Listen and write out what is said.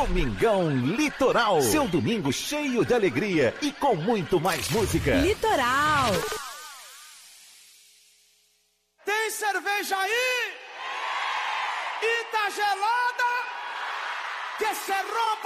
Domingão Litoral. Seu domingo cheio de alegria e com muito mais música. Litoral. Tem cerveja aí? E tá gelada? Que cê rouba?